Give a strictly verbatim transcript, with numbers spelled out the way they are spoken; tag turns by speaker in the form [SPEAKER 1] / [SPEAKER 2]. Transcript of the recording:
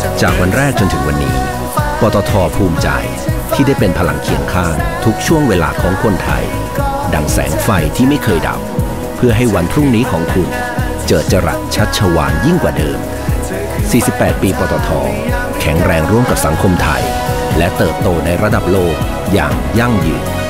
[SPEAKER 1] จากวันแรกจนถึงวันนี้ปตท.ภูมิใจที่ได้เป็นพลังเคียงข้างทุกช่วงเวลาของคนไทยดังแสงไฟที่ไม่เคยดับเพื่อให้วันพรุ่งนี้ของคุณเจิดจรัสชัชวาลยิ่งกว่าเดิมสี่สิบแปดปีปตท.แข็งแรงร่วมกับสังคมไทยและเติบโตในระดับโลกอย่างยั่งยืน